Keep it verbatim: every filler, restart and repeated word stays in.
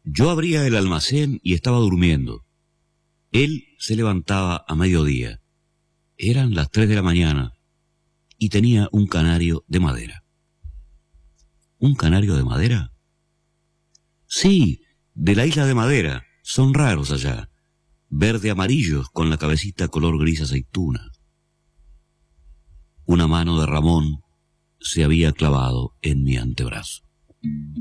Yo abría el almacén y estaba durmiendo. Él se levantaba a mediodía. Eran las tres de la mañana y tenía un canario de madera. ¿Un canario de madera? Sí, de la isla de Madera. Son raros allá. Verde amarillos con la cabecita color gris aceituna. Una mano de Ramón se había clavado en mi antebrazo.